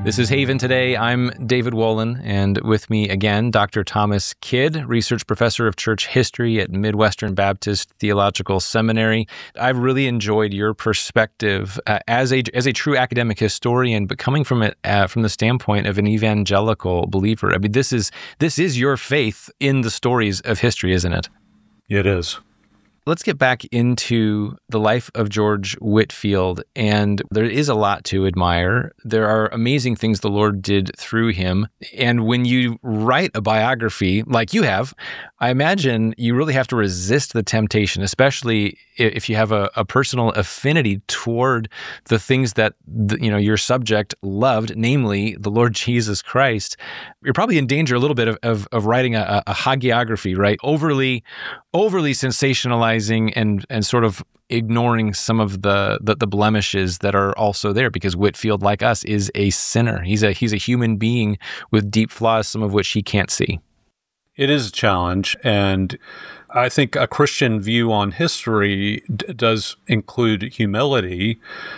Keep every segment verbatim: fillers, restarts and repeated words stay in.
This is Haven Today. I'm David Wolin, and with me again, Doctor Thomas Kidd, Research Professor of Church History at Midwestern Baptist Theological Seminary. I've really enjoyed your perspective uh, as a as a true academic historian, but coming from it uh, from the standpoint of an evangelical believer. I mean, this is this is your faith in the stories of history, isn't it? It is. Let's get back into the life of George Whitefield, and there is a lot to admire. There are amazing things the Lord did through him, and when you write a biography like you have, I imagine you really have to resist the temptation, especially if you have a, a personal affinity toward the things that the, you know your subject loved, namely the Lord Jesus Christ. You're probably in danger a little bit of, of, of writing a, a hagiography, right? Overly, overly sensationalized. And and sort of ignoring some of the, the the blemishes that are also there, because Whitefield, like us, is a sinner. He's a he's a human being with deep flaws, some of which he can't see. It is a challenge, and I think a Christian view on history d- does include humility.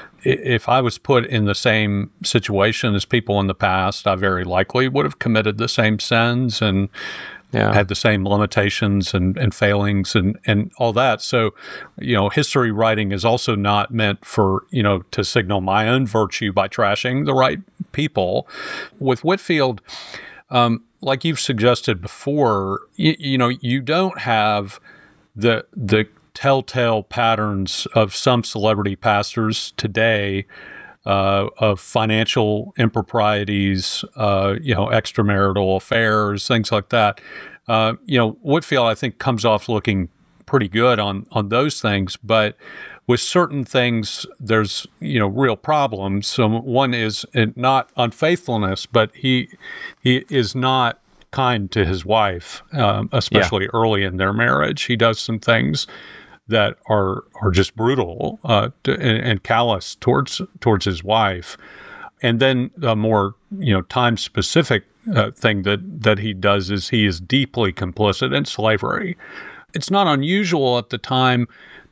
If I was put in the same situation as people in the past, I very likely would have committed the same sins and Yeah. had the same limitations and, and failings and, and all that. So, you know, history writing is also not meant for, you know, to signal my own virtue by trashing the right people. With Whitefield, um, like you've suggested before, you, you know, you don't have the the telltale patterns of some celebrity pastors today Uh, of financial improprieties, uh, you know, extramarital affairs, things like that. Uh, you know, Whitefield, I think, comes off looking pretty good on on those things, but with certain things, there's, you know, real problems. So one is not unfaithfulness, but he he is not kind to his wife, um, especially yeah. early in their marriage. He does some things that are are just brutal uh, to, and, and callous towards towards his wife, and then a more you know time specific uh, thing that that he does is he is deeply complicit in slavery. It's not unusual at the time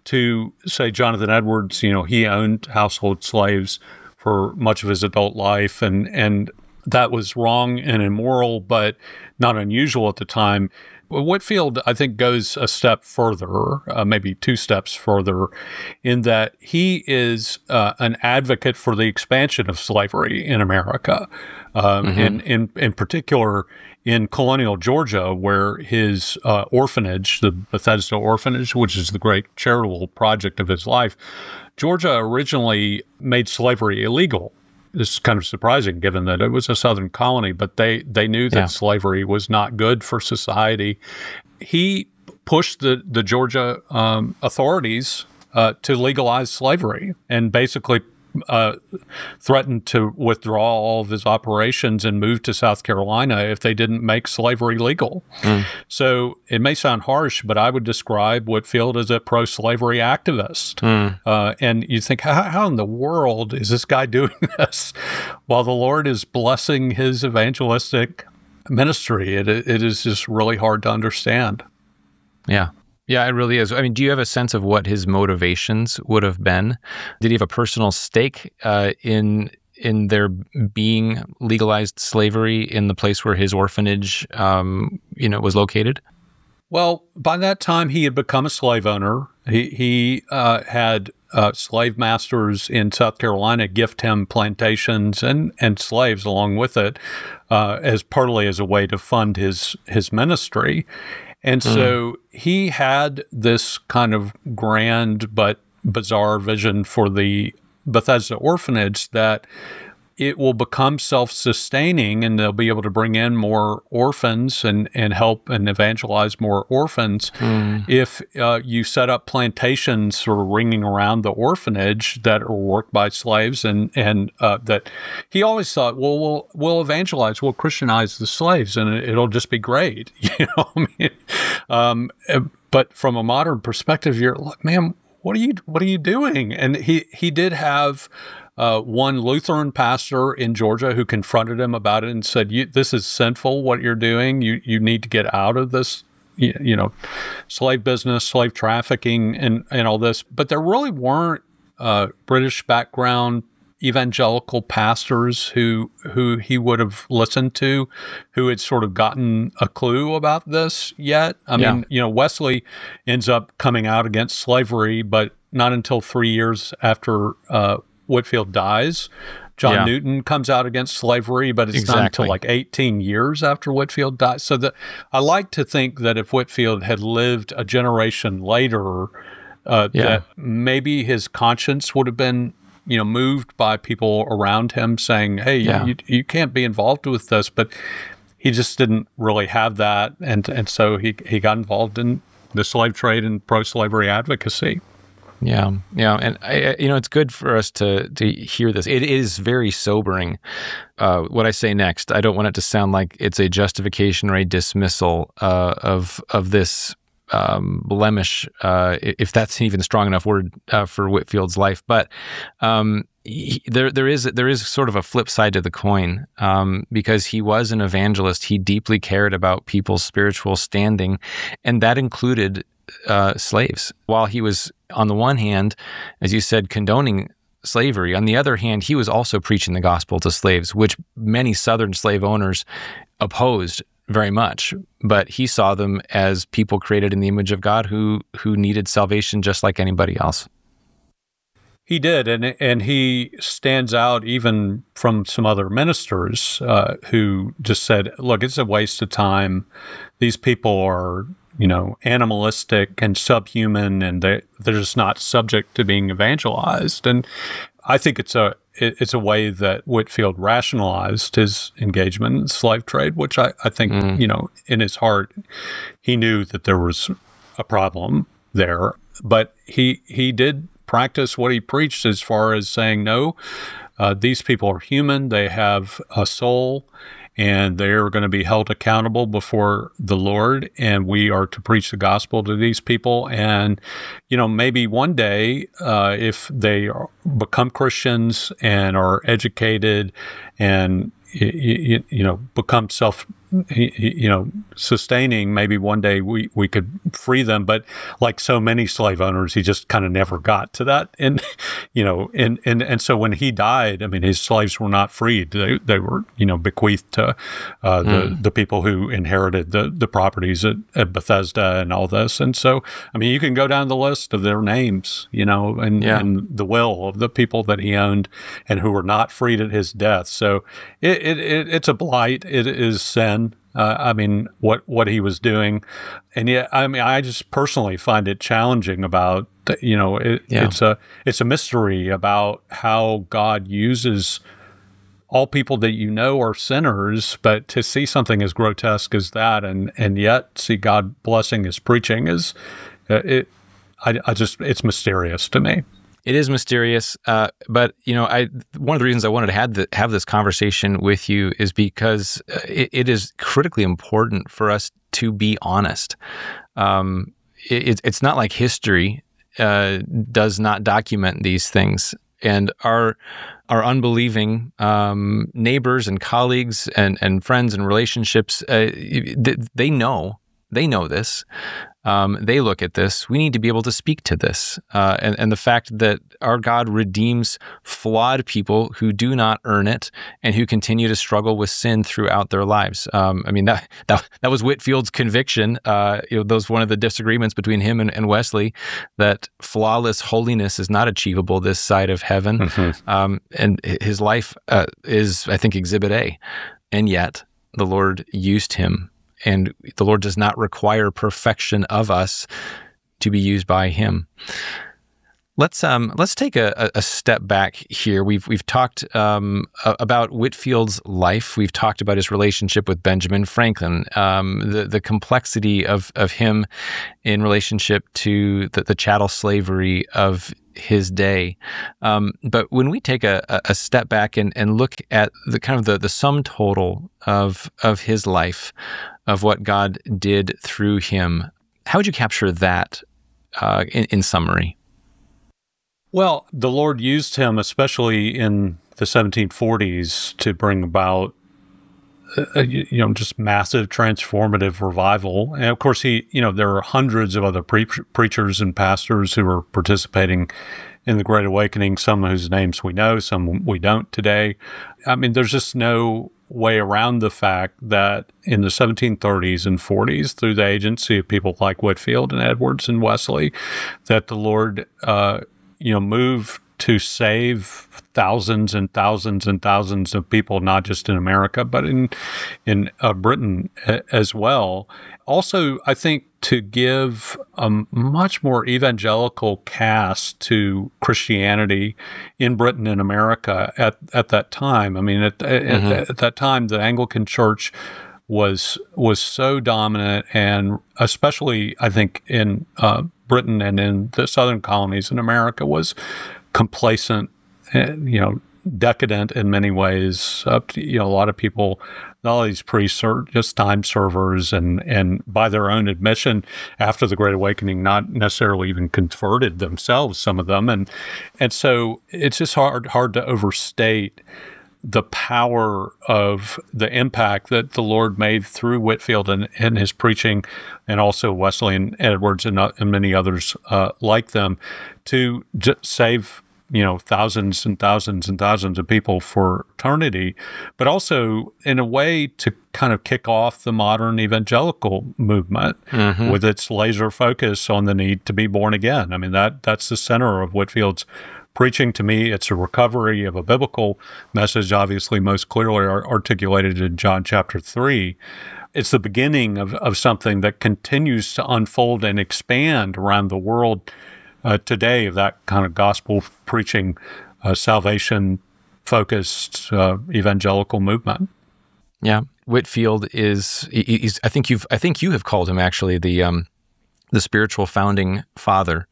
to say Jonathan Edwards, you know, he owned household slaves for much of his adult life, and and that was wrong and immoral, but not unusual at the time. Whitefield, I think, goes a step further, uh, maybe two steps further, in that he is uh, an advocate for the expansion of slavery in America, um, mm-hmm. and in, in particular in colonial Georgia, where his uh, orphanage, the Bethesda Orphanage, which is the great charitable project of his life, Georgia originally made slavery illegal. This is kind of surprising given that it was a Southern colony, but they, they knew that yeah. slavery was not good for society. He pushed the, the Georgia um, authorities uh, to legalize slavery and basically uh, threatened to withdraw all of his operations and move to South Carolina if they didn't make slavery legal. Mm. So it may sound harsh, but I would describe Whitefield as a pro-slavery activist. Mm. Uh, and you think, how, how in the world is this guy doing this while the Lord is blessing his evangelistic ministry? It, it is just really hard to understand. Yeah. Yeah, it really is. I mean, do you have a sense of what his motivations would have been? Did he have a personal stake uh, in in there being legalized slavery in the place where his orphanage, um, you know, was located? Well, by that time, he had become a slave owner. He he uh, had uh, slave masters in South Carolina gift him plantations and, and slaves along with it, uh, as partly as a way to fund his his ministry. And so mm. he had this kind of grand but bizarre vision for the Bethesda Orphanage that it will become self-sustaining and they'll be able to bring in more orphans and, and help and evangelize more orphans mm. if uh, you set up plantations sort of ringing around the orphanage that are worked by slaves, and and uh, that he always thought, well, we'll we'll evangelize, we'll Christianize the slaves, and it'll just be great, you know. I mean, um, but from a modern perspective, you're like, man, what are you what are you doing? And he he did have Uh, one Lutheran pastor in Georgia who confronted him about it and said, you, this is sinful, what you're doing. You you need to get out of this, you, you know, slave business, slave trafficking, and, and all this. But there really weren't uh, British background evangelical pastors who who he would have listened to, who had sort of gotten a clue about this yet. I yeah. mean, you know, Wesley ends up coming out against slavery, but not until three years after uh, Whitefield dies. John yeah. Newton comes out against slavery, but it's exactly. not until like eighteen years after Whitefield dies. So that I like to think that if Whitefield had lived a generation later, uh, yeah. that maybe his conscience would have been, you know, moved by people around him saying, hey, yeah. you, you can't be involved with this. But he just didn't really have that. And, and so he, he got involved in the slave trade and pro-slavery advocacy. Yeah, yeah, and I, you know, it's good for us to to hear this. It is very sobering. Uh, what I say next, I don't want it to sound like it's a justification or a dismissal uh, of of this um, blemish, uh, if that's even a strong enough word uh, for Whitefield's life. But um, he, there there is there is sort of a flip side to the coin, um, because he was an evangelist. He deeply cared about people's spiritual standing, and that included uh, slaves. While he was, on the one hand, as you said, condoning slavery, on the other hand, he was also preaching the gospel to slaves, which many Southern slave owners opposed very much. But he saw them as people created in the image of God who who needed salvation just like anybody else. He did, and and he stands out even from some other ministers uh, who just said, look, it's a waste of time. These people are, you know, animalistic and subhuman, and they, they're just not subject to being evangelized. And I think it's a it, it's a way that Whitefield rationalized his engagement in the slave trade, which I, I think, mm. you know, in his heart, he knew that there was a problem there. But he he did practice what he preached as far as saying, no, uh, these people are human, they have a soul, and they're going to be held accountable before the Lord, and we are to preach the gospel to these people. And, you know, maybe one day, uh, if they are, become Christians and are educated and, you, you know, become self, you know, sustaining, maybe one day we, we could free them. But like so many slave owners, he just kind of never got to that. And, you know, and, and, and so when he died, I mean, his slaves were not freed. They, they were, you know, bequeathed to uh, the, mm. the people who inherited the, the properties at, at Bethesda and all this. And so, I mean, you can go down the list of their names, you know, and, yeah. and the will of the people that he owned and who were not freed at his death. So it, it, it it's a blight. It is sin. Uh, I mean, what, what he was doing. And yet, I mean, I just personally find it challenging about, you know, it, yeah. it's a it's a mystery about how God uses all people that you know are sinners, but to see something as grotesque as that and, and yet see God blessing his preaching is, uh, it. I, I just, it's mysterious to me. It is mysterious, uh, but you know, I one of the reasons I wanted to have, the, have this conversation with you is because it, it is critically important for us to be honest. Um, it, it's not like history uh, does not document these things, and our our unbelieving um, neighbors and colleagues and and friends and relationships, uh, they, they know they know this. Um, they look at this. We need to be able to speak to this. Uh, and, and the fact that our God redeems flawed people who do not earn it and who continue to struggle with sin throughout their lives. Um, I mean, that, that that was Whitefield's conviction. Uh, you know, that was one of the disagreements between him and, and Wesley, that flawless holiness is not achievable this side of heaven. Mm-hmm. Um, and his life uh, is, I think, Exhibit A. And yet, the Lord used him. And the Lord does not require perfection of us to be used by him. Let's um let's take a, a step back here. We've we've talked um, about Whitefield's life. We've talked about his relationship with Benjamin Franklin, um, the the complexity of of him in relationship to the, the chattel slavery of his day. Um, but when we take a, a step back and, and look at the kind of the, the sum total of of his life, of what God did through him, how would you capture that uh, in, in summary? Well, the Lord used him, especially in the seventeen forties, to bring about, uh, you know, just massive transformative revival. And of course, he, you know, there are hundreds of other pre- preachers and pastors who were participating in the Great Awakening, some whose names we know, some we don't today. I mean, there's just no way around the fact that in the seventeen thirties and forties, through the agency of people like Whitefield and Edwards and Wesley, that the Lord, uh, you know, moved to save thousands and thousands and thousands of people, not just in America, but in in uh, Britain as well. Also, I think to give a much more evangelical cast to Christianity in Britain and America at, at that time. I mean, at, mm-hmm. at, at that time, the Anglican Church was was so dominant, and especially, I think, in uh, Britain and in the southern colonies in America, was complacent, you know, decadent in many ways. Uh, you know, a lot of people, all these priests are just time servers, and, and by their own admission, after the Great Awakening, not necessarily even converted themselves, some of them. And and so it's just hard hard to overstate the power of the impact that the Lord made through Whitefield and, and his preaching, and also Wesley and Edwards and, uh, and many others uh, like them, to just save, you know, thousands and thousands and thousands of people for eternity, but also in a way to kind of kick off the modern evangelical movement mm-hmm. with its laser focus on the need to be born again. I mean, that that's the center of Whitefield's preaching. To me, it's a recovery of a biblical message, obviously most clearly articulated in John chapter three. It's the beginning of, of something that continues to unfold and expand around the world uh, today, of that kind of gospel preaching, uh, salvation-focused uh, evangelical movement. Yeah, Whitefield is. He's, I think you've. I think you have called him actually the um, the spiritual founding father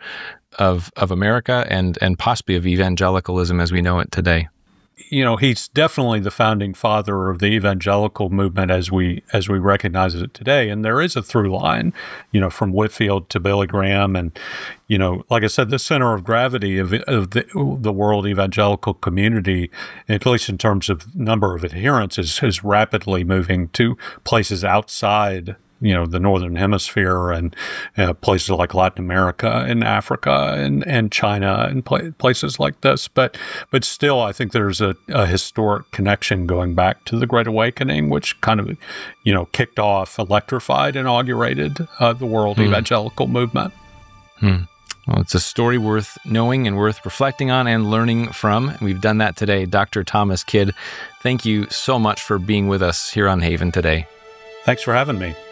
of of America and and possibly of evangelicalism as we know it today. You know, he's definitely the founding father of the evangelical movement as we as we recognize it today. And there is a through line, you know, from Whitefield to Billy Graham, and you know, like I said, the center of gravity of, of the, the world evangelical community, at least in terms of number of adherents, is is rapidly moving to places outside, you know, the Northern Hemisphere, and uh, places like Latin America and Africa and, and China and pl- places like this. But but still, I think there's a, a historic connection going back to the Great Awakening, which kind of, you know, kicked off, electrified, inaugurated uh, the world hmm. evangelical movement. Hmm. Well, it's a story worth knowing and worth reflecting on and learning from. We've done that today. Doctor Thomas Kidd, thank you so much for being with us here on Haven today. Thanks for having me.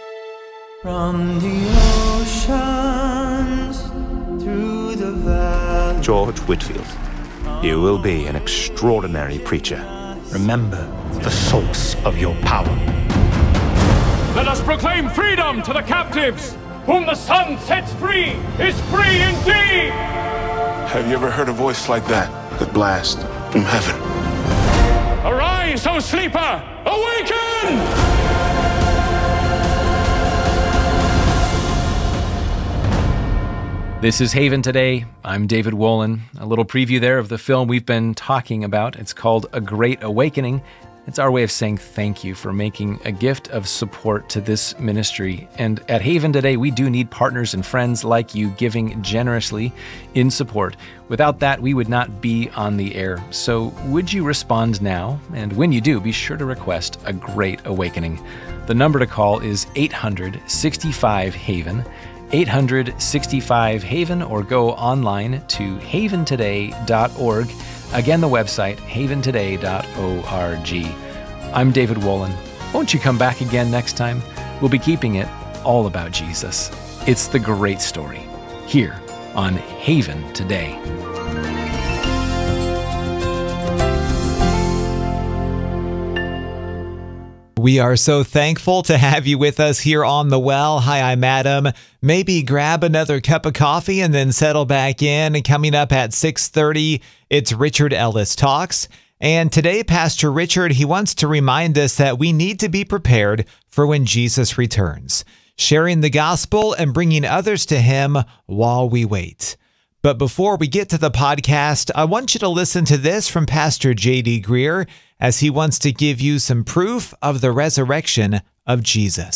From the oceans through the valley. George Whitefield, you will be an extraordinary preacher. Remember the source of your power. Let us proclaim freedom to the captives. Whom the sun sets free is free indeed. Have you ever heard a voice like that? The blast from heaven. Arise, O sleeper! Awaken! This is Haven Today. I'm David Wolin. A little preview there of the film we've been talking about. It's called A Great Awakening. It's our way of saying thank you for making a gift of support to this ministry. And at Haven Today, we do need partners and friends like you giving generously in support. Without that, we would not be on the air. So would you respond now? And when you do, be sure to request A Great Awakening. The number to call is eight hundred sixty-five Haven. eight hundred sixty-five Haven, or go online to haven today dot org. Again, the website, haven today dot org. I'm David Wolin. Won't you come back again next time? We'll be keeping it all about Jesus. It's the great story here on Haven Today. We are so thankful to have you with us here on The Well. Hi, I'm Adam. Maybe grab another cup of coffee and then settle back in. Coming up at six thirty, it's Richard Ellis Talks. And today, Pastor Richard, he wants to remind us that we need to be prepared for when Jesus returns, sharing the gospel and bringing others to him while we wait. But before we get to the podcast, I want you to listen to this from Pastor J D Greer, as he wants to give you some proof of the resurrection of Jesus.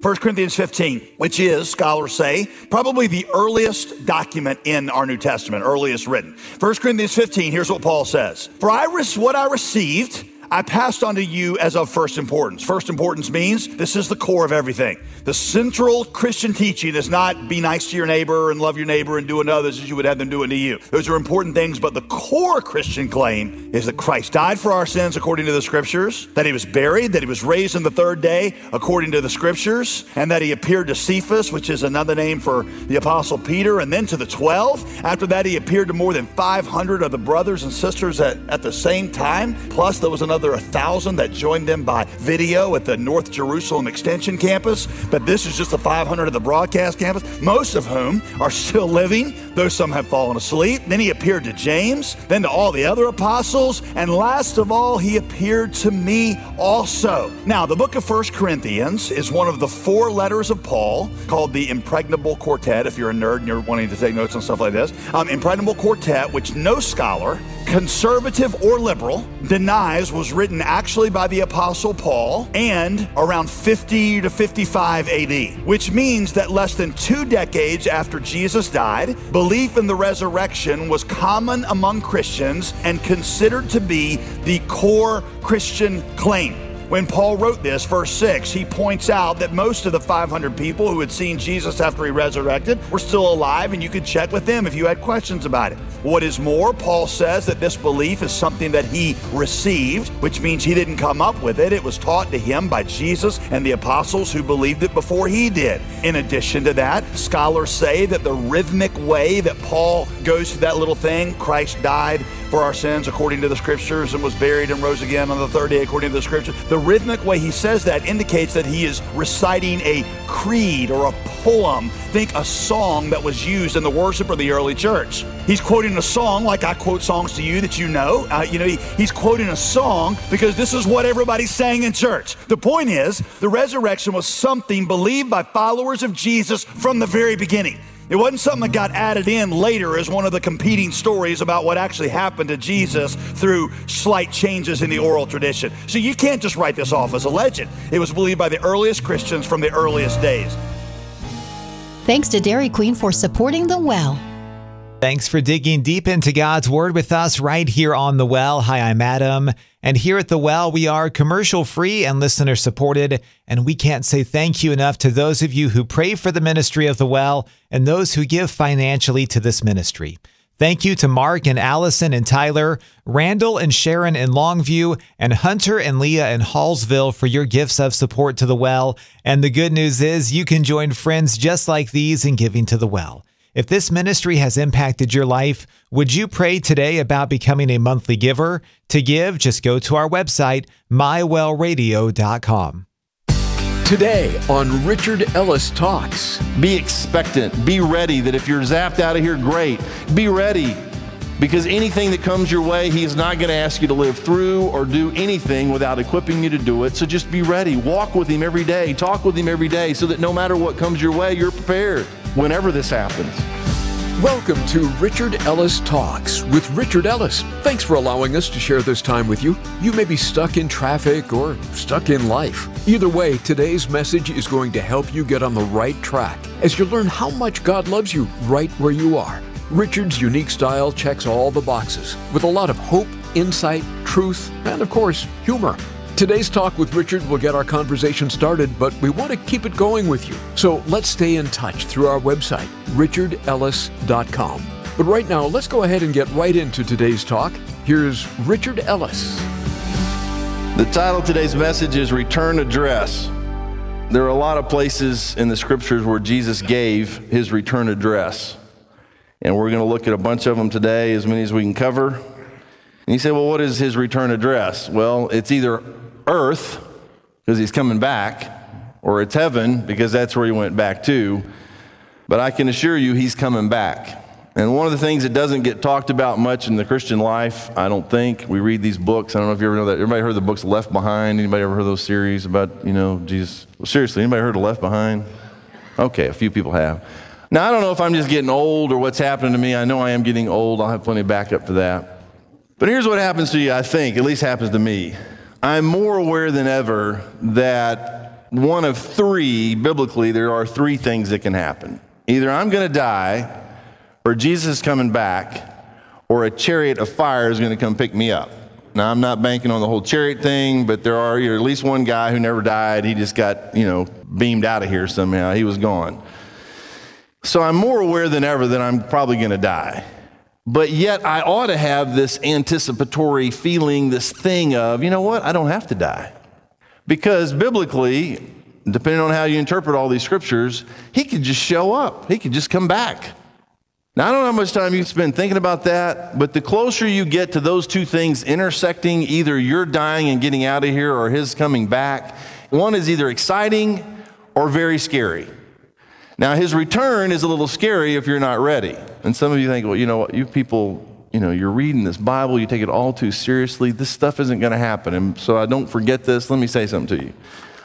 First Corinthians fifteen, which is, scholars say, probably the earliest document in our New Testament, earliest written. First Corinthians fifteen, here's what Paul says. For I res- what I received, I passed on to you as of first importance. First importance means this is the core of everything. The central Christian teaching is not be nice to your neighbor and love your neighbor and do unto others as you would have them do unto you. Those are important things, but the core Christian claim is that Christ died for our sins according to the scriptures, that he was buried, that he was raised on the third day according to the scriptures, and that he appeared to Cephas, which is another name for the apostle Peter, and then to the twelve. After that, he appeared to more than five hundred of the brothers and sisters at, at the same time. Plus, there was another a thousand that joined them by video at the North Jerusalem Extension Campus. But this is just the five hundred of the broadcast campus, most of whom are still living, though some have fallen asleep. Then he appeared to James, then to all the other apostles, and last of all, he appeared to me also. Now, the book of First Corinthians is one of the four letters of Paul called the Impregnable Quartet, if you're a nerd and you're wanting to take notes on stuff like this. Um, Impregnable Quartet, which no scholar, conservative or liberal, denies was written actually by the Apostle Paul and around fifty to fifty-five A D, which means that less than two decades after Jesus died, belief in the resurrection was common among Christians and considered to be the core Christian claim. When Paul wrote this, verse six, he points out that most of the five hundred people who had seen Jesus after he resurrected were still alive, and you could check with them if you had questions about it. What is more, Paul says that this belief is something that he received, which means he didn't come up with it. It was taught to him by Jesus and the apostles who believed it before he did. In addition to that, scholars say that the rhythmic way that Paul goes through that little thing, Christ died for our sins according to the scriptures and was buried and rose again on the third day according to the scriptures. The rhythmic way he says that indicates that he is reciting a creed or a poem. Think a song that was used in the worship of the early church. He's quoting a song like I quote songs to you that you know. Uh, you know, he, he's quoting a song because this is what everybody sang in church. The point is, the resurrection was something believed by followers of Jesus from the very beginning. It wasn't something that got added in later as one of the competing stories about what actually happened to Jesus through slight changes in the oral tradition. So you can't just write this off as a legend. It was believed by the earliest Christians from the earliest days. Thanks to Dairy Queen for supporting The Well. Thanks for digging deep into God's Word with us right here on The Well. Hi, I'm Adam. And here at The Well, we are commercial-free and listener-supported, and we can't say thank you enough to those of you who pray for the ministry of The Well and those who give financially to this ministry. Thank you to Mark and Allison and Tyler, Randall and Sharon in Longview, and Hunter and Leah in Hallsville for your gifts of support to The Well. And the good news is you can join friends just like these in giving to The Well. If this ministry has impacted your life, would you pray today about becoming a monthly giver? To give, just go to our website, my well radio dot com. Today on Richard Ellis Talks. Be expectant. Be ready that if you're zapped out of here, great. Be ready, because anything that comes your way, he is not going to ask you to live through or do anything without equipping you to do it. So just be ready. Walk with him every day. Talk with him every day so that no matter what comes your way, you're prepared whenever this happens. Welcome to Richard Ellis Talks with Richard Ellis. Thanks for allowing us to share this time with you. You may be stuck in traffic or stuck in life. Either way, today's message is going to help you get on the right track as you learn how much God loves you right where you are. Richard's unique style checks all the boxes with a lot of hope, insight, truth, and of course, humor. Today's talk with Richard will get our conversation started, but we want to keep it going with you. So let's stay in touch through our website, richard ellis dot com. But right now, let's go ahead and get right into today's talk. Here's Richard Ellis. The title of today's message is Return Address. There are a lot of places in the scriptures where Jesus gave his return address. And we're going to look at a bunch of them today, as many as we can cover. And you say, well, what is his return address? Well, it's either earth, because he's coming back, or it's heaven, because that's where he went back to. But I can assure you he's coming back. And one of the things that doesn't get talked about much in the Christian life, I don't think, we read these books. I don't know if you ever know that. Everybody heard the books Left Behind? Anybody ever heard those series about, you know, Jesus? Well, seriously, anybody heard of Left Behind? Okay, a few people have. Now, I don't know if I'm just getting old or what's happening to me. I know I am getting old. I'll have plenty of backup for that. But here's what happens to you, I think, at least happens to me. I'm more aware than ever that one of three, biblically, there are three things that can happen. Either I'm going to die, or Jesus is coming back, or a chariot of fire is going to come pick me up. Now, I'm not banking on the whole chariot thing, but there are you know, at least one guy who never died. He just got, you know, beamed out of here somehow. He was gone. So I'm more aware than ever that I'm probably going to die. But yet I ought to have this anticipatory feeling, this thing of, you know what, I don't have to die. Because biblically, depending on how you interpret all these scriptures, he could just show up. He could just come back. Now, I don't know how much time you spend thinking about that, but the closer you get to those two things intersecting, either you're dying and getting out of here or his coming back, one is either exciting or very scary. Now, his return is a little scary if you're not ready. And some of you think, well, you know what, you people, you know, you're reading this Bible, you take it all too seriously. This stuff isn't going to happen. And so I don't forget this. Let me say something to you.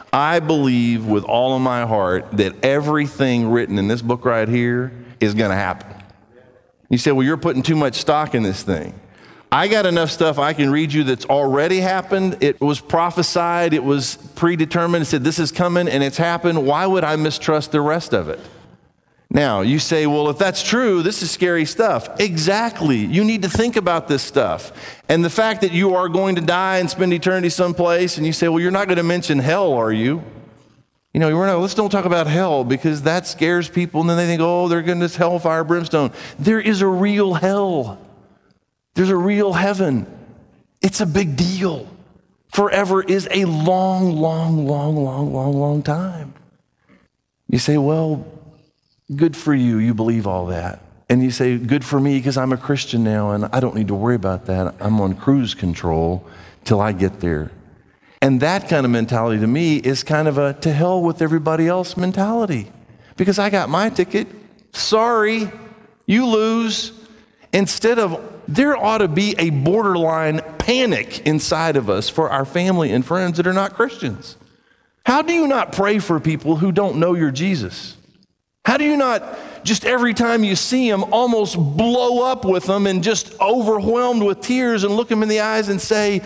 I believe with all of my heart that everything written in this book right here is going to happen. You say, well, you're putting too much stock in this thing. I got enough stuff I can read you that's already happened. It was prophesied. It was predetermined. It said this is coming and it's happened. Why would I mistrust the rest of it? Now, you say, well, if that's true, this is scary stuff. Exactly. You need to think about this stuff. And the fact that you are going to die and spend eternity someplace, and you say, well, you're not going to mention hell, are you? You know, we're not, let's don't talk about hell because that scares people, and then they think, oh, they're going to this hellfire, brimstone. There is a real hell. There's a real heaven. It's a big deal. Forever is a long, long, long, long, long, long time. You say, well, good for you. You believe all that. And you say, good for me because I'm a Christian now and I don't need to worry about that. I'm on cruise control till I get there. And that kind of mentality to me is kind of a to hell with everybody else mentality. Because I got my ticket. Sorry, you lose. Instead of, there ought to be a borderline panic inside of us for our family and friends that are not Christians. How do you not pray for people who don't know your Jesus? How do you not just every time you see them almost blow up with them and just overwhelmed with tears and look them in the eyes and say,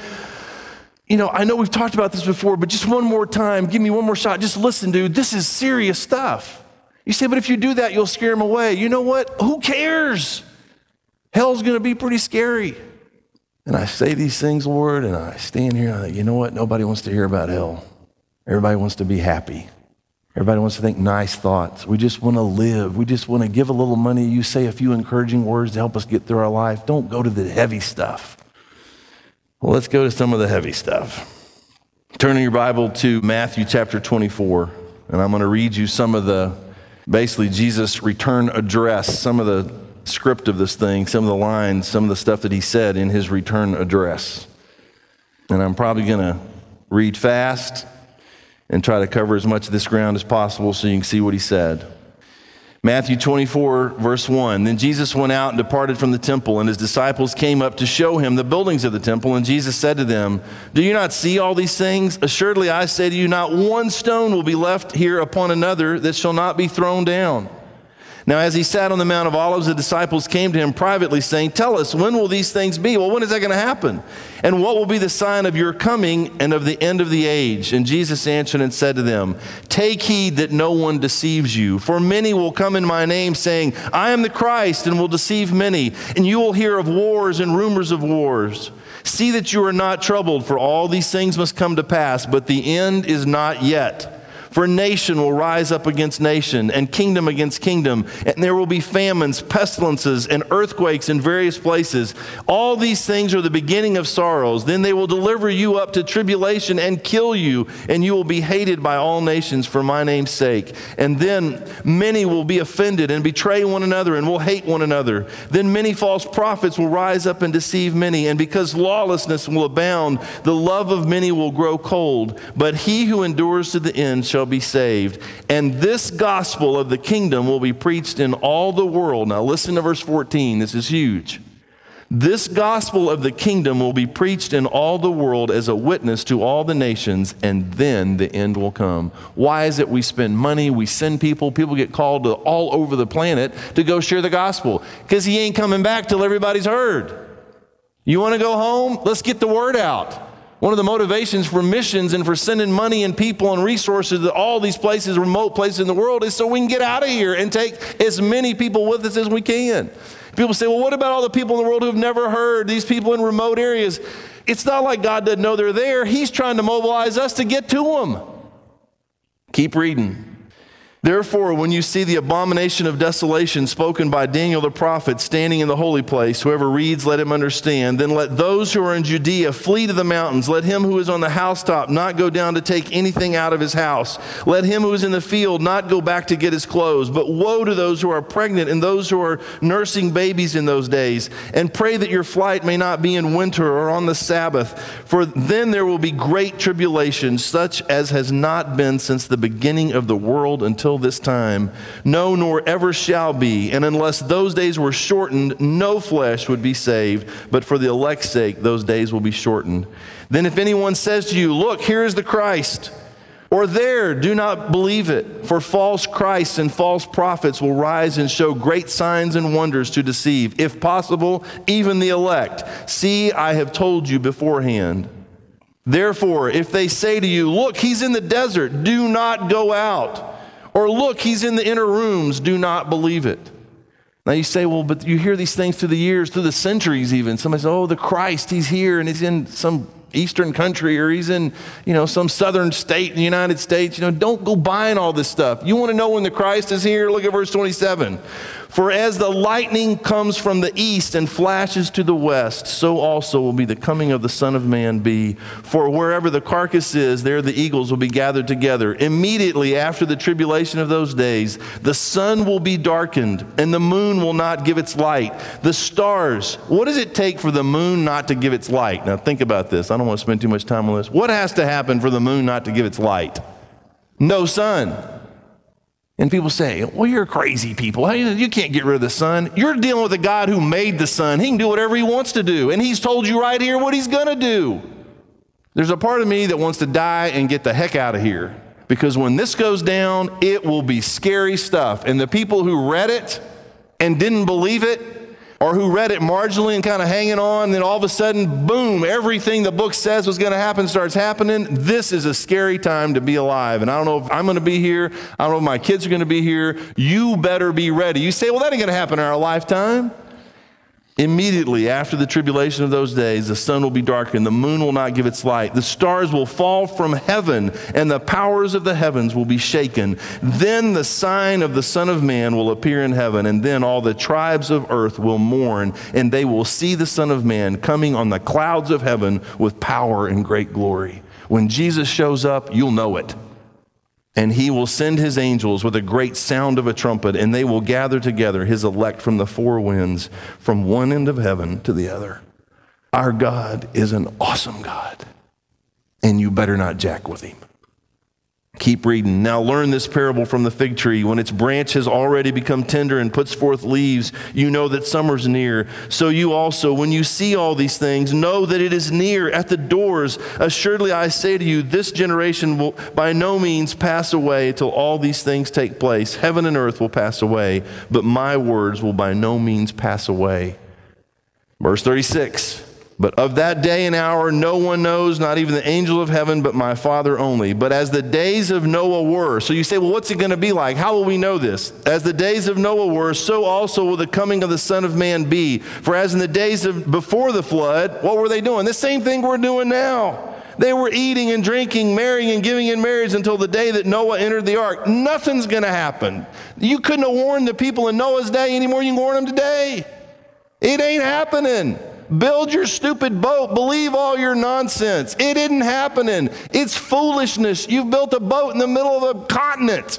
you know, I know we've talked about this before, but just one more time, give me one more shot. Just listen, dude, this is serious stuff. You say, but if you do that, you'll scare them away. You know what? Who cares? Hell's going to be pretty scary. And I say these things, Lord, and I stand here and I think, you know what? Nobody wants to hear about hell. Everybody wants to be happy. Everybody wants to think nice thoughts. We just want to live. We just want to give a little money. You say a few encouraging words to help us get through our life. Don't go to the heavy stuff. Well, let's go to some of the heavy stuff. Turn in your Bible to Matthew chapter twenty-four, and I'm going to read you some of the, basically Jesus' return address, some of the script of this thing, some of the lines, some of the stuff that he said in his return address. And I'm probably going to read fast and try to cover as much of this ground as possible so you can see what he said. Matthew twenty-four, verse one. Then Jesus went out and departed from the temple, and his disciples came up to show him the buildings of the temple. And Jesus said to them, do you not see all these things? Assuredly, I say to you, not one stone will be left here upon another that shall not be thrown down. Now, as he sat on the Mount of Olives, the disciples came to him privately, saying, tell us, when will these things be? Well, when is that going to happen? And what will be the sign of your coming and of the end of the age? And Jesus answered and said to them, take heed that no one deceives you. For many will come in my name, saying, I am the Christ, and will deceive many. And you will hear of wars and rumors of wars. See that you are not troubled, for all these things must come to pass, but the end is not yet. For nation will rise up against nation, and kingdom against kingdom, and there will be famines, pestilences, and earthquakes in various places. All these things are the beginning of sorrows. Then they will deliver you up to tribulation and kill you, and you will be hated by all nations for my name's sake. And then many will be offended and betray one another and will hate one another. Then many false prophets will rise up and deceive many, and because lawlessness will abound, the love of many will grow cold. But he who endures to the end shall be saved. And this gospel of the kingdom will be preached in all the world. Now listen to verse fourteen. This is huge. This gospel of the kingdom will be preached in all the world as a witness to all the nations, and then the end will come. Why is it we spend money, we send people, people get called to all over the planet to go share the gospel? Because he ain't coming back till everybody's heard. You want to go home? Let's get the word out. One of the motivations for missions and for sending money and people and resources to all these places, remote places in the world, is so we can get out of here and take as many people with us as we can. People say, well, what about all the people in the world who have never heard, these people in remote areas? It's not like God doesn't know they're there. He's trying to mobilize us to get to them. Keep reading. Therefore, when you see the abomination of desolation spoken by Daniel the prophet standing in the holy place, whoever reads, let him understand. Then let those who are in Judea flee to the mountains. Let him who is on the housetop not go down to take anything out of his house. Let him who is in the field not go back to get his clothes. But woe to those who are pregnant and those who are nursing babies in those days. And pray that your flight may not be in winter or on the Sabbath. For then there will be great tribulation, such as has not been since the beginning of the world until this time, no, nor ever shall be. And unless those days were shortened, no flesh would be saved, but for the elect's sake, those days will be shortened. Then if anyone says to you, look, here is the Christ, or there, do not believe it, for false Christs and false prophets will rise and show great signs and wonders to deceive, if possible, even the elect. See, I have told you beforehand. Therefore, if they say to you, look, he's in the desert, do not go out. Or look, he's in the inner rooms, do not believe it. Now you say, well, but you hear these things through the years, through the centuries even. Somebody says, oh, the Christ, he's here and he's in some eastern country or he's in, you know, some southern state in the United States. You know, don't go buying all this stuff. You want to know when the Christ is here? Look at verse twenty-seven. For as the lightning comes from the east and flashes to the west, so also will be the coming of the Son of Man be. For wherever the carcass is, there the eagles will be gathered together. Immediately after the tribulation of those days, the sun will be darkened, and the moon will not give its light. The stars, what does it take for the moon not to give its light? Now think about this. I don't want to spend too much time on this. What has to happen for the moon not to give its light? No sun. And people say, well, you're crazy people. You can't get rid of the sun. You're dealing with a God who made the sun. He can do whatever he wants to do. And he's told you right here what he's going to do. There's a part of me that wants to die and get the heck out of here. Because when this goes down, it will be scary stuff. And the people who read it and didn't believe it, or who read it marginally and kind of hanging on, and then all of a sudden, boom, everything the book says was going to happen starts happening. This is a scary time to be alive. And I don't know if I'm going to be here. I don't know if my kids are going to be here. You better be ready. You say, well, that ain't going to happen in our lifetime. Immediately after the tribulation of those days, the sun will be darkened, the moon will not give its light, the stars will fall from heaven, and the powers of the heavens will be shaken. Then the sign of the Son of Man will appear in heaven, and then all the tribes of earth will mourn, and they will see the Son of Man coming on the clouds of heaven with power and great glory. When Jesus shows up, you'll know it. And he will send his angels with a great sound of a trumpet, and they will gather together his elect from the four winds, from one end of heaven to the other. Our God is an awesome God, and you better not jack with him. Keep reading. Now learn this parable from the fig tree. When its branch has already become tender and puts forth leaves, you know that summer's near. So you also, when you see all these things, know that it is near at the doors. Assuredly, I say to you, this generation will by no means pass away till all these things take place. Heaven and earth will pass away, but my words will by no means pass away. Verse thirty-six. But of that day and hour no one knows, not even the angel of heaven, but my Father only. But as the days of Noah were. So you say, well, what's it going to be like? How will we know this? As the days of Noah were, so also will the coming of the Son of Man be. For as in the days of before the flood, what were they doing? The same thing we're doing now. They were eating and drinking, marrying and giving in marriage until the day that Noah entered the ark. Nothing's going to happen. You couldn't have warned the people in Noah's day any more than you can warn them today. It ain't happening. Build your stupid boat. Believe all your nonsense. It isn't happening. It's foolishness. You've built a boat in the middle of a continent.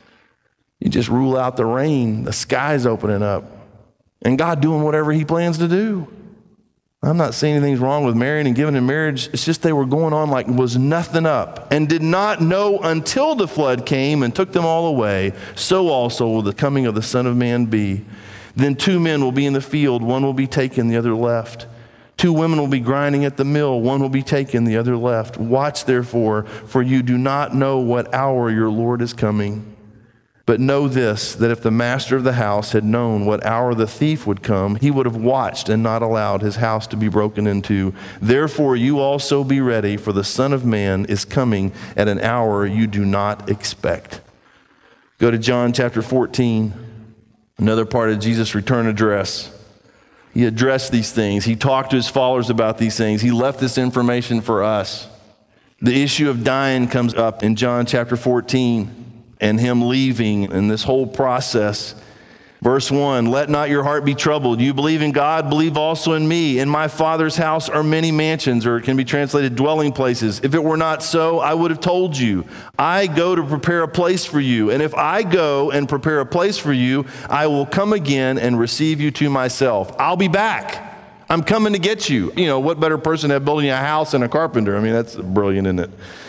You just rule out the rain. The sky's opening up. And God doing whatever he plans to do. I'm not saying anything's wrong with marrying and giving in marriage. It's just they were going on like it was nothing up, and did not know until the flood came and took them all away. So also will the coming of the Son of Man be. Then two men will be in the field, one will be taken, the other left. Two women will be grinding at the mill, one will be taken, the other left. Watch therefore, for you do not know what hour your Lord is coming. But know this, that if the master of the house had known what hour the thief would come, he would have watched and not allowed his house to be broken into. Therefore, you also be ready, for the Son of Man is coming at an hour you do not expect. Go to John chapter fourteen, another part of Jesus' return address. He addressed these things. He talked to his followers about these things. He left this information for us. The issue of dying comes up in John chapter fourteen. And him leaving and this whole process. Verse one, let not your heart be troubled. You believe in God, believe also in me. In my Father's house are many mansions, or it can be translated dwelling places. If it were not so, I would have told you. I go to prepare a place for you. And if I go and prepare a place for you, I will come again and receive you to myself. I'll be back. I'm coming to get you. You know, what better person to have building a house than a carpenter? I mean, that's brilliant, isn't it?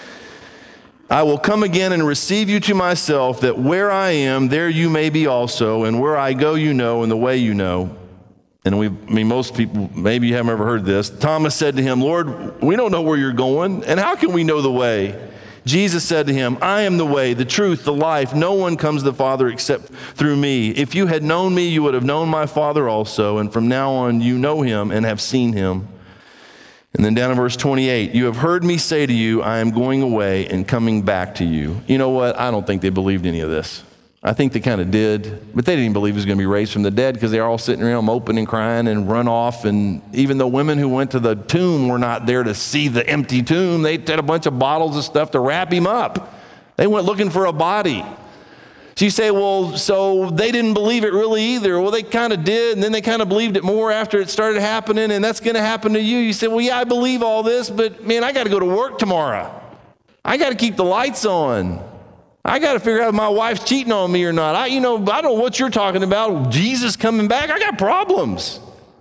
I will come again and receive you to myself, that where I am, there you may be also, and where I go you know, and the way you know. And we, I mean, most people, maybe you haven't ever heard this. Thomas said to him, Lord, we don't know where you're going, and how can we know the way? Jesus said to him, I am the way, the truth, the life. No one comes to the Father except through me. If you had known me, you would have known my Father also, and from now on you know him and have seen him. And then down in verse twenty-eight, you have heard me say to you, I am going away and coming back to you. You know what? I don't think they believed any of this. I think they kind of did, but they didn't believe he was going to be raised from the dead because they were all sitting around moping and crying and run off. And even the women who went to the tomb were not there to see the empty tomb. They had a bunch of bottles of stuff to wrap him up. They went looking for a body. So you say, well, so they didn't believe it really either. Well, they kind of did, and then they kind of believed it more after it started happening, and that's going to happen to you. You say, well, yeah, I believe all this, but man, I got to go to work tomorrow. I got to keep the lights on. I got to figure out if my wife's cheating on me or not. I, you know, I don't know what you're talking about. Jesus coming back, I got problems.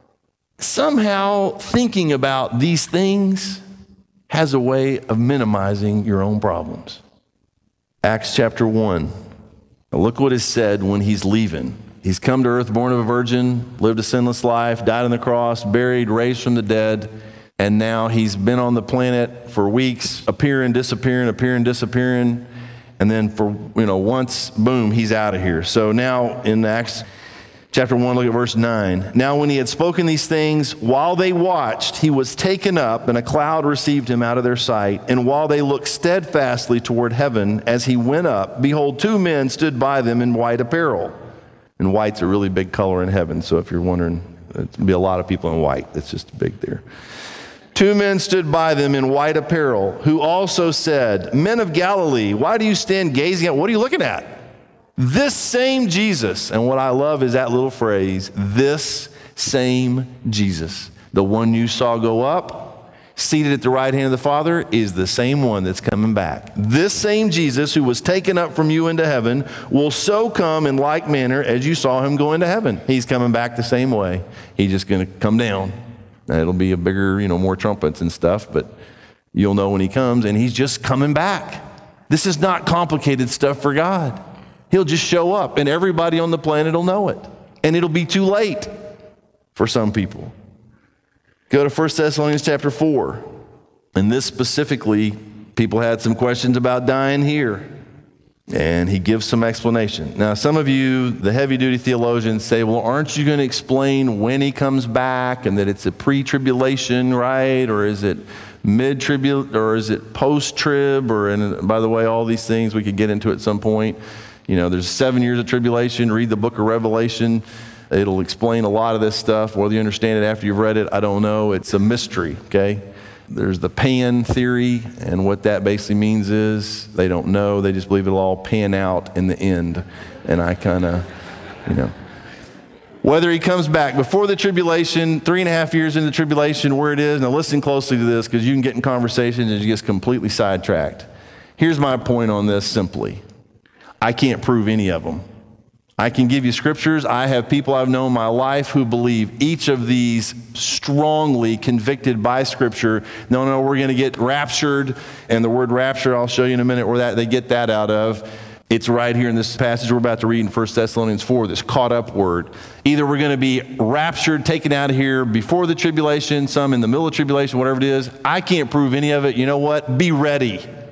Somehow thinking about these things has a way of minimizing your own problems. Acts chapter one. Now look what is said when he's leaving. He's come to earth, born of a virgin, lived a sinless life, died on the cross, buried, raised from the dead, and now he's been on the planet for weeks, appearing, disappearing, appearing, disappearing, and then for, you know, once, boom, he's out of here. So now in Acts chapter one, look at verse nine. Now when he had spoken these things, while they watched, he was taken up, and a cloud received him out of their sight. And while they looked steadfastly toward heaven as he went up, behold, two men stood by them in white apparel. And white's a really big color in heaven, so if you're wondering, there'd be a lot of people in white. It's just big there. Two men stood by them in white apparel, who also said, Men of Galilee, why do you stand gazing at, what are you looking at? This same Jesus, and what I love is that little phrase, this same Jesus, the one you saw go up, seated at the right hand of the Father, is the same one that's coming back. This same Jesus who was taken up from you into heaven will so come in like manner as you saw him go into heaven. He's coming back the same way. He's just going to come down. Now, it'll be a bigger, you know, more trumpets and stuff, but you'll know when he comes, and he's just coming back. This is not complicated stuff for God. He'll just show up, and everybody on the planet will know it. And it'll be too late for some people. Go to First Thessalonians chapter four. And this specifically, people had some questions about dying here. And he gives some explanation. Now, some of you, the heavy-duty theologians, say, well, aren't you going to explain when he comes back and that it's a pre-tribulation, right? Or is it mid-tribulation, or is it post-trib? Or, and by the way, all these things we could get into at some point. You know, there's seven years of tribulation. Read the book of Revelation. It'll explain a lot of this stuff. Whether you understand it after you've read it, I don't know. It's a mystery, okay? There's the pan theory, and what that basically means is they don't know. They just believe it'll all pan out in the end. And I kind of, you know. Whether he comes back before the tribulation, three and a half years into the tribulation, where it is. Now listen closely to this, because you can get in conversations and you get completely sidetracked. Here's my point on this simply. I can't prove any of them. I can give you scriptures. I have people I've known my life who believe each of these strongly convicted by scripture. No, no, we're going to get raptured. And the word rapture, I'll show you in a minute where that they get that out of. It's right here in this passage we're about to read in First Thessalonians four, this caught up word. Either we're going to be raptured, taken out of here before the tribulation, some in the middle of tribulation, whatever it is. I can't prove any of it. You know what? Be ready.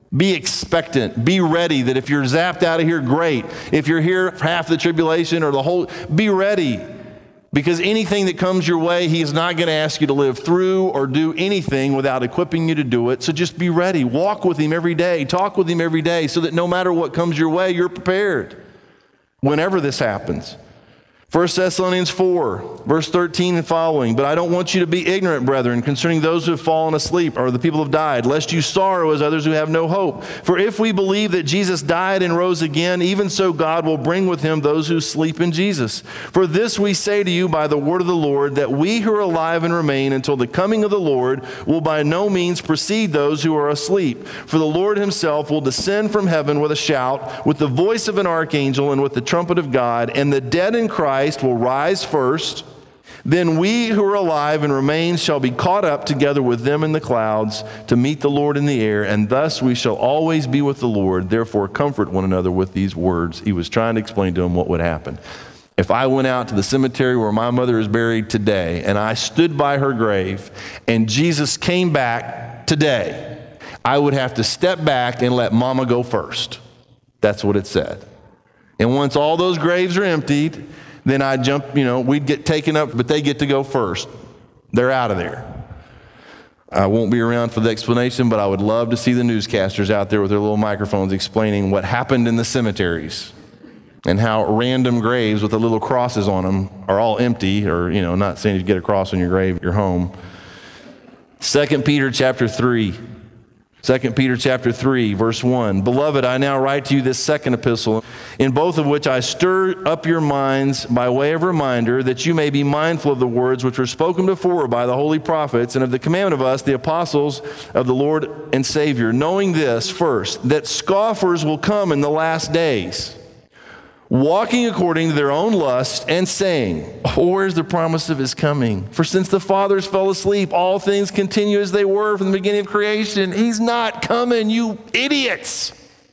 Be expectant. Be ready that if you're zapped out of here, great. If you're here for half the tribulation or the whole, be ready. Because anything that comes your way, he's not going to ask you to live through or do anything without equipping you to do it. So just be ready. Walk with him every day. Talk with him every day so that no matter what comes your way, you're prepared whenever this happens. First Thessalonians four, verse thirteen and following. But I don't want you to be ignorant, brethren, concerning those who have fallen asleep or the people who have died, lest you sorrow as others who have no hope. For if we believe that Jesus died and rose again, even so God will bring with him those who sleep in Jesus. For this we say to you by the word of the Lord, that we who are alive and remain until the coming of the Lord will by no means precede those who are asleep. For the Lord himself will descend from heaven with a shout, with the voice of an archangel, and with the trumpet of God, and the dead in Christ will rise first. Then we who are alive and remain shall be caught up together with them in the clouds to meet the Lord in the air, and thus we shall always be with the Lord. Therefore comfort one another with these words. He was trying to explain to them what would happen. If I went out to the cemetery where my mother is buried today, and I stood by her grave, and Jesus came back today, I would have to step back and let Mama go first. That's what it said. And once all those graves are emptied, then I jump, you know, we'd get taken up, but they get to go first. They're out of there. I won't be around for the explanation, but I would love to see the newscasters out there with their little microphones explaining what happened in the cemeteries and how random graves with the little crosses on them are all empty, or, you know, not saying you get a cross on your grave, your home. Second Peter chapter three. Second Peter chapter three, verse one. Beloved, I now write to you this second epistle, in both of which I stir up your minds by way of reminder, that you may be mindful of the words which were spoken before by the holy prophets, and of the commandment of us, the apostles of the Lord and Savior, knowing this first, that scoffers will come in the last days, walking according to their own lust, and saying, oh, where's the promise of his coming? For since the fathers fell asleep, all things continue as they were from the beginning of creation. He's not coming, you idiots.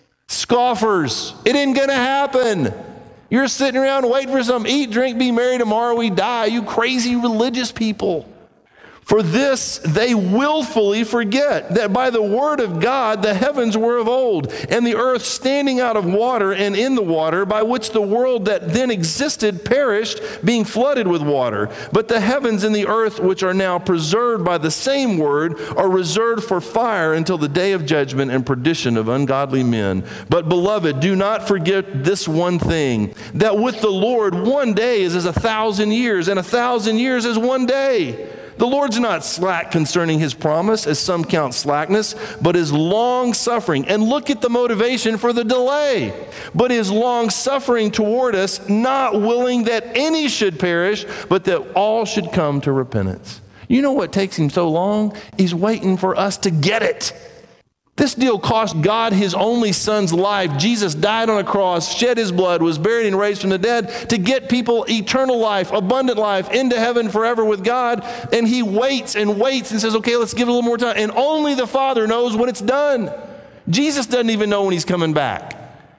Scoffers. It ain't gonna happen. You're sitting around waiting for some eat, drink, be merry, tomorrow we die. You crazy religious people. For this they willfully forget that by the word of God the heavens were of old, and the earth standing out of water and in the water, by which the world that then existed perished, being flooded with water. But the heavens and the earth, which are now preserved by the same word, are reserved for fire until the day of judgment and perdition of ungodly men. But beloved, do not forget this one thing, that with the Lord one day is as a thousand years, and a thousand years as one day. The Lord's not slack concerning his promise, as some count slackness, but is long-suffering. And look at the motivation for the delay. But is long-suffering toward us, not willing that any should perish, but that all should come to repentance. You know what takes him so long? He's waiting for us to get it. This deal cost God his only son's life. Jesus died on a cross, shed his blood, was buried and raised from the dead to get people eternal life, abundant life, into heaven forever with God. And he waits and waits and says, okay, let's give it a little more time. And only the Father knows when it's done. Jesus doesn't even know when he's coming back.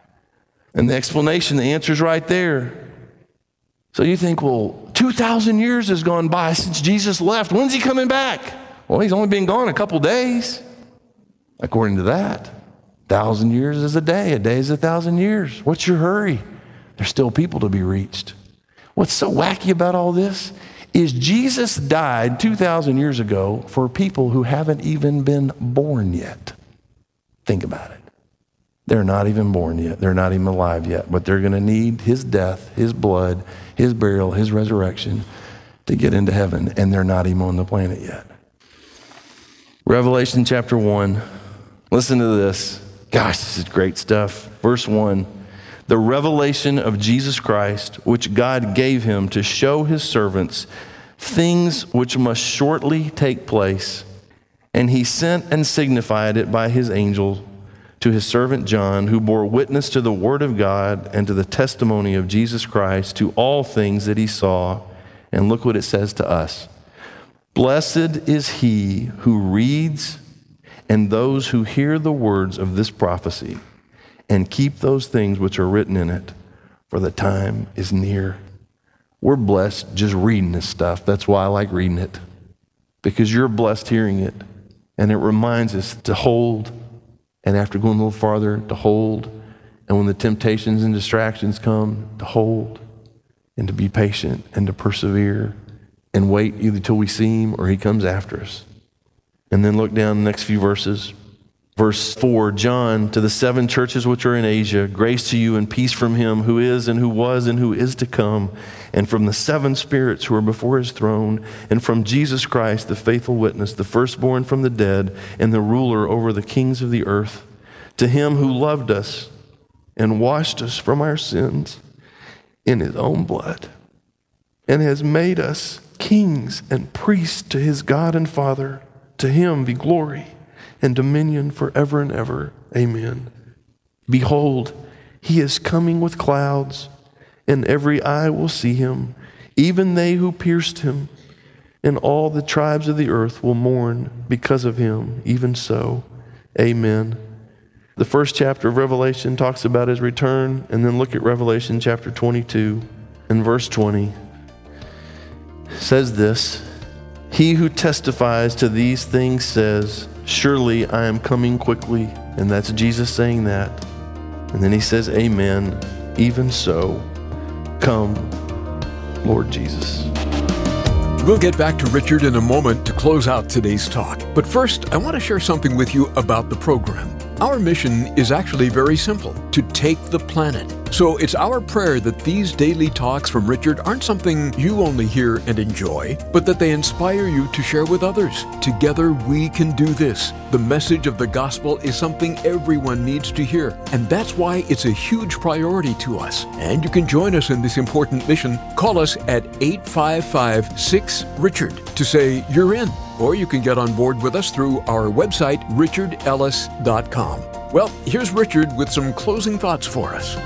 And the explanation, the answer's right there. So you think, well, two thousand years has gone by since Jesus left. When's he coming back? Well, he's only been gone a couple days. According to that, a thousand years is a day. A day is a thousand years. What's your hurry? There's still people to be reached. What's so wacky about all this is Jesus died two thousand years ago for people who haven't even been born yet. Think about it. They're not even born yet. They're not even alive yet. But they're going to need his death, his blood, his burial, his resurrection to get into heaven. And they're not even on the planet yet. Revelation chapter one. Listen to this. Gosh, this is great stuff. Verse one, the revelation of Jesus Christ, which God gave him to show his servants things which must shortly take place. And he sent and signified it by his angel to his servant John, who bore witness to the word of God and to the testimony of Jesus Christ, to all things that he saw. And look what it says to us. Blessed is he who reads and those who hear the words of this prophecy and keep those things which are written in it, for the time is near. We're blessed just reading this stuff. That's why I like reading it, because you're blessed hearing it, and it reminds us to hold And after going a little farther, to hold. And when the temptations and distractions come, to hold and to be patient and to persevere and wait either till we see him or he comes after us. And then look down the next few verses. Verse four, John, to the seven churches which are in Asia, grace to you and peace from him who is and who was and who is to come, and from the seven spirits who are before his throne, and from Jesus Christ, the faithful witness, the firstborn from the dead, and the ruler over the kings of the earth. To him who loved us and washed us from our sins in his own blood, and has made us kings and priests to his God and Father. To him be glory and dominion forever and ever. Amen. Behold, he is coming with clouds, and every eye will see him, even they who pierced him, and all the tribes of the earth will mourn because of him. Even so, amen. The first chapter of Revelation talks about his return, and then look at Revelation chapter twenty-two and verse twenty. It says this, he who testifies to these things says, surely I am coming quickly. And that's Jesus saying that. And then he says, amen. Even so, come, Lord Jesus. We'll get back to Richard in a moment to close out today's talk. But first, I want to share something with you about the program. Our mission is actually very simple, to take the planet. So it's our prayer that these daily talks from Richard aren't something you only hear and enjoy, but that they inspire you to share with others. Together we can do this. The message of the gospel is something everyone needs to hear, and that's why it's a huge priority to us. And you can join us in this important mission. Call us at eight five five, six, Richard to say you're in. Or you can get on board with us through our website, richard ellis dot com. Well, here's Richard with some closing thoughts for us.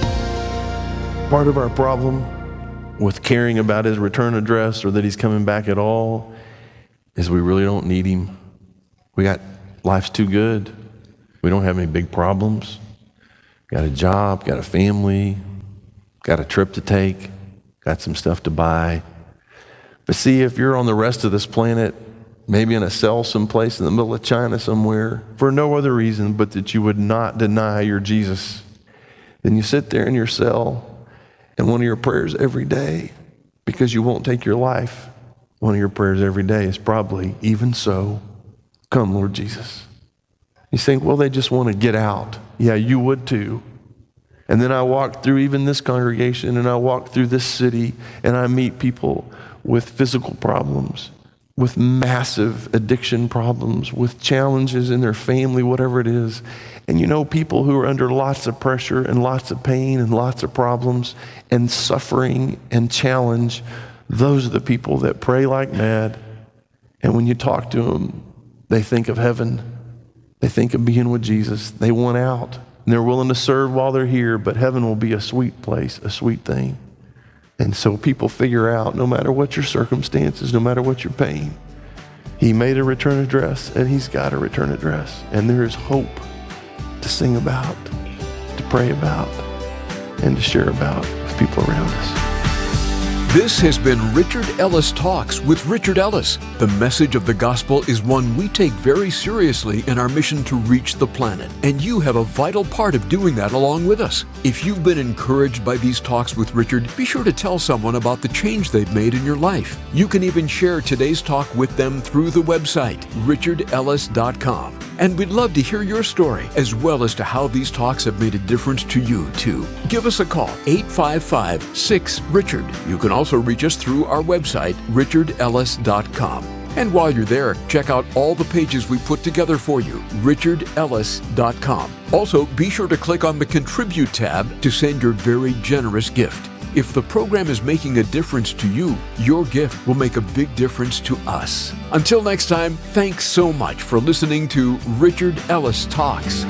Part of our problem with caring about his return address or that he's coming back at all is we really don't need him. We got, life's too good. We don't have any big problems. Got a job, got a family, got a trip to take, got some stuff to buy. But see, if you're on the rest of this planet, maybe in a cell someplace in the middle of China somewhere, for no other reason but that you would not deny your Jesus, then you sit there in your cell, and one of your prayers every day, because you won't take your life, one of your prayers every day is probably, even so, come, Lord Jesus. You think, well, they just want to get out. Yeah, you would too. And then I walk through even this congregation, and I walk through this city, and I meet people with physical problems, with massive addiction problems, with challenges in their family, whatever it is. And you know, people who are under lots of pressure and lots of pain and lots of problems and suffering and challenge, those are the people that pray like mad. And when you talk to them, they think of heaven. They think of being with Jesus. They want out. And they're willing to serve while they're here, but heaven will be a sweet place, a sweet thing. And so people figure out, no matter what your circumstances, no matter what your pain, he made a return address, and he's got a return address. And there is hope to sing about, to pray about, and to share about with people around us. This has been Richard Ellis Talks with Richard Ellis. The message of the gospel is one we take very seriously in our mission to reach the planet, and you have a vital part of doing that along with us. If you've been encouraged by these talks with Richard, be sure to tell someone about the change they've made in your life. You can even share today's talk with them through the website, richard ellis dot com. And we'd love to hear your story, as well as to how these talks have made a difference to you, too. Give us a call, eight five five, six, Richard. You can also reach us through our website, richard ellis dot com. And while you're there, check out all the pages we put together for you, richard ellis dot com. Also, be sure to click on the Contribute tab to send your very generous gift. If the program is making a difference to you, your gift will make a big difference to us. Until next time, thanks so much for listening to Richard Ellis Talks.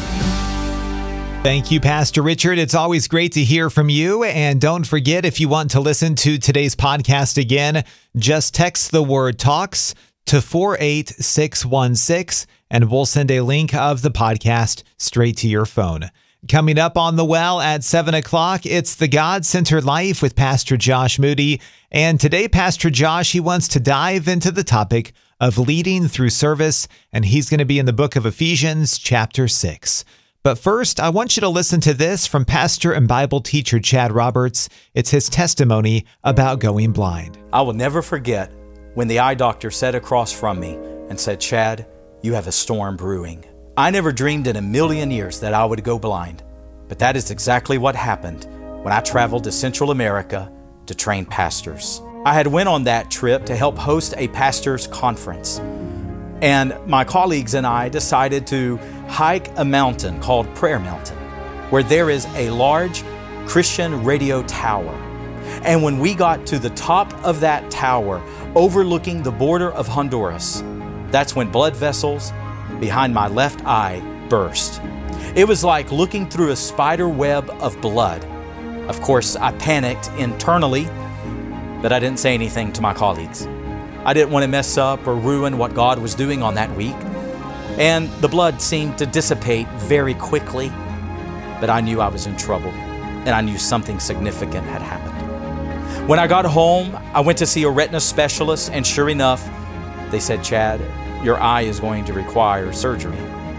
Thank you, Pastor Richard. It's always great to hear from you. And don't forget, if you want to listen to today's podcast again, just text the word TALKS to four eight six one six, and we'll send a link of the podcast straight to your phone. Coming up on The Well at seven o'clock, it's The God-Centered Life with Pastor Josh Moody. And today, Pastor Josh, he wants to dive into the topic of leading through service, and he's going to be in the book of Ephesians, chapter six. But first, I want you to listen to this from pastor and Bible teacher Chad Roberts. It's his testimony about going blind. I will never forget when the eye doctor sat across from me and said, "Chad, you have a storm brewing." I never dreamed in a million years that I would go blind, but that is exactly what happened when I traveled to Central America to train pastors. I had went on that trip to help host a pastors' conference, and my colleagues and I decided to hike a mountain called Prayer Mountain, where there is a large Christian radio tower. And when we got to the top of that tower, overlooking the border of Honduras, that's when blood vessels behind my left eye burst. It was like looking through a spider web of blood. Of course, I panicked internally, but I didn't say anything to my colleagues. I didn't want to mess up or ruin what God was doing on that week. And the blood seemed to dissipate very quickly, but I knew I was in trouble, and I knew something significant had happened. When I got home, I went to see a retina specialist, and sure enough, they said, "Chad, your eye is going to require surgery."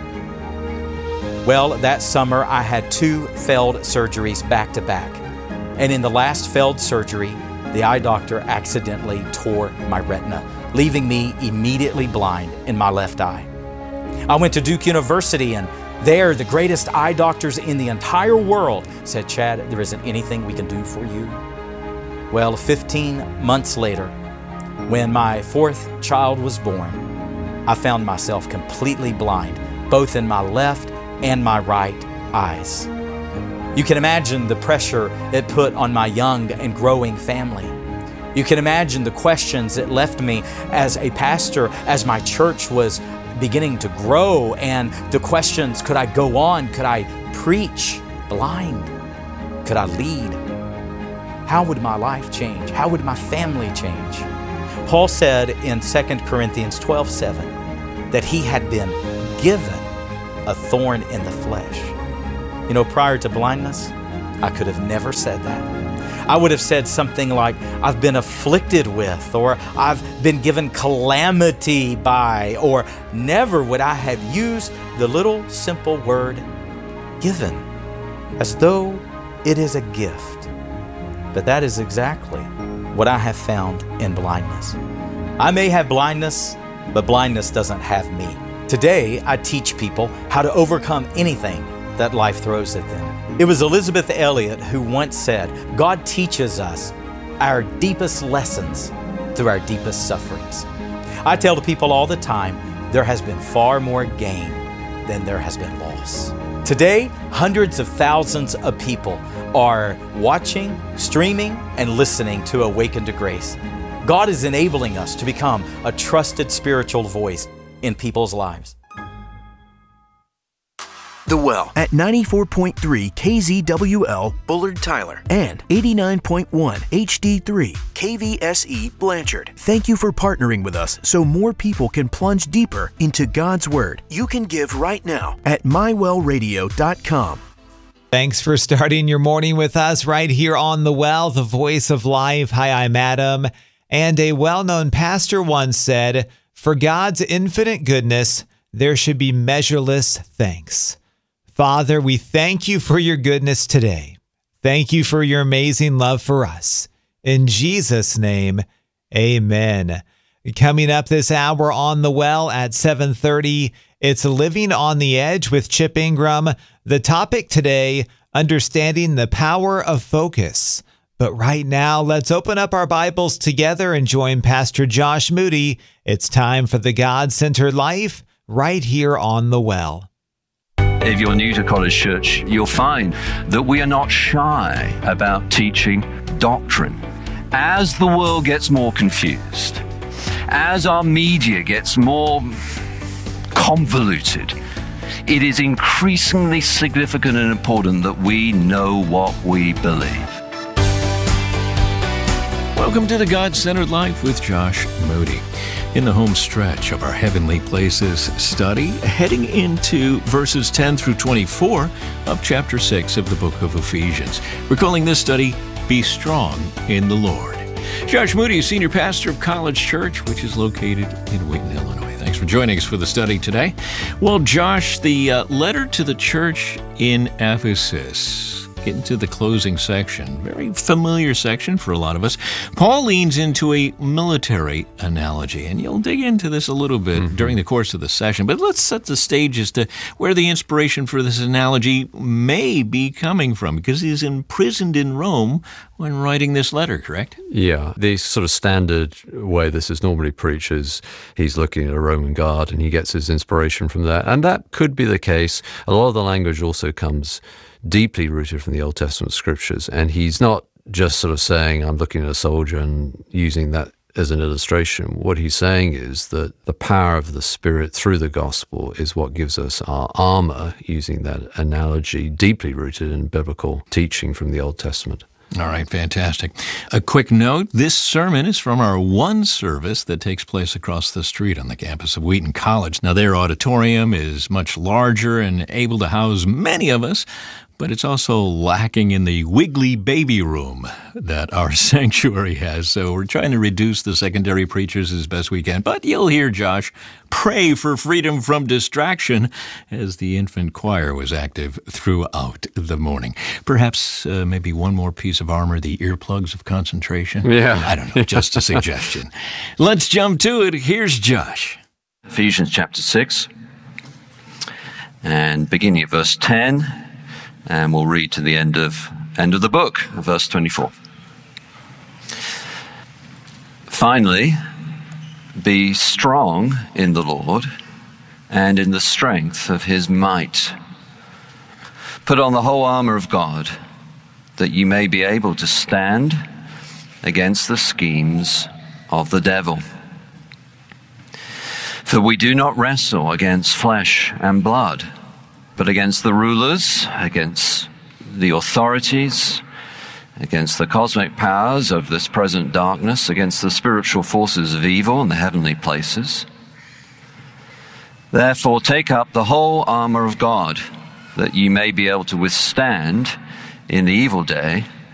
Well, that summer I had two failed surgeries back to back. And in the last failed surgery, the eye doctor accidentally tore my retina, leaving me immediately blind in my left eye. I went to Duke University, and there the greatest eye doctors in the entire world said, "Chad, there isn't anything we can do for you." Well, fifteen months later, when my fourth child was born, I found myself completely blind, both in my left and my right eyes. You can imagine the pressure it put on my young and growing family. You can imagine the questions it left me as a pastor, as my church was beginning to grow, and the questions, could I go on? Could I preach blind? Could I lead? How would my life change? How would my family change? Paul said in Second Corinthians twelve seven that he had been given a thorn in the flesh. You know, prior to blindness, I could have never said that. I would have said something like, "I've been afflicted with," or "I've been given calamity by," or never would I have used the little simple word given, as though it is a gift. But that is exactly what I have found in blindness. I may have blindness, but blindness doesn't have me. Today, I teach people how to overcome anything that life throws at them. It was Elizabeth Elliot who once said, "God teaches us our deepest lessons through our deepest sufferings." I tell the people all the time, there has been far more gain than there has been loss. Today, hundreds of thousands of people are watching, streaming, and listening to Awaken to Grace. God is enabling us to become a trusted spiritual voice in people's lives. The Well at ninety-four point three K Z W L Bullard Tyler and eighty-nine point one H D three K V S E Blanchard. Thank you for partnering with us so more people can plunge deeper into God's Word. You can give right now at my well radio dot com. Thanks for starting your morning with us right here on The Well, the voice of life. Hi, I'm Adam. And a well-known pastor once said, "For God's infinite goodness, there should be measureless thanks." Father, we thank you for your goodness today. Thank you for your amazing love for us. In Jesus' name, amen. Coming up this hour on The Well at seven thirty, it's Living on the Edge with Chip Ingram. The topic today, understanding the power of focus. But right now, let's open up our Bibles together and join Pastor Josh Moody. It's time for the God-centered life right here on The Well. If you're new to College Church, you'll find that we are not shy about teaching doctrine. As the world gets more confused, as our media gets more convoluted, it is increasingly significant and important that we know what we believe. Welcome to the God-Centered Life with Josh Moody. In the home stretch of our Heavenly Places study, heading into verses ten through twenty-four of chapter six of the book of Ephesians. We're calling this study, Be Strong in the Lord. Josh Moody, Senior Pastor of College Church, which is located in Wheaton, Illinois. Thanks for joining us for the study today. Well, Josh, the uh, letter to the church in Ephesus, get into the closing section, very familiar section for a lot of us. Paul leans into a military analogy, and you'll dig into this a little bit mm-hmm. during the course of the session, but let's set the stage as to where the inspiration for this analogy may be coming from, because he's imprisoned in Rome when writing this letter, correct? Yeah, the sort of standard way this is normally preached is he's looking at a Roman guard and he gets his inspiration from that, and that could be the case. A lot of the language also comes deeply rooted from the Old Testament scriptures, and he's not just sort of saying, I'm looking at a soldier and using that as an illustration. What he's saying is that the power of the Spirit through the gospel is what gives us our armor, using that analogy deeply rooted in biblical teaching from the Old Testament. All right, fantastic. A quick note, this sermon is from our one service that takes place across the street on the campus of Wheaton College. Now, their auditorium is much larger and able to house many of us, but it's also lacking in the wiggly baby room that our sanctuary has. So we're trying to reduce the secondary preachers as best we can. But you'll hear Josh pray for freedom from distraction as the infant choir was active throughout the morning. Perhaps uh, maybe one more piece of armor, the earplugs of concentration. Yeah. I don't know, just a suggestion. Let's jump to it. Here's Josh. Ephesians chapter six, and beginning at verse ten. And we'll read to the end of end of the book, verse twenty-four. Finally, be strong in the Lord and in the strength of his might. Put on the whole armor of God, that you may be able to stand against the schemes of the devil. For we do not wrestle against flesh and blood, but against the rulers, against the authorities, against the cosmic powers of this present darkness, against the spiritual forces of evil in the heavenly places. Therefore, take up the whole armor of God, that ye may be able to withstand in the evil day,